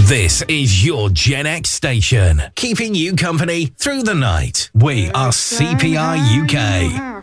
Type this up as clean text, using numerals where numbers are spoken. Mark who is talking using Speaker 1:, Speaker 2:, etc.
Speaker 1: This is your Gen X station, keeping you company through the night. We are CPR UK.